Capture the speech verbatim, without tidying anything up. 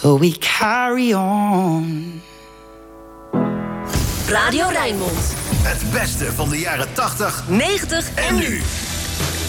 but we carry on. Radio Rijnmond. Het beste van de jaren tachtig, negentig en nu.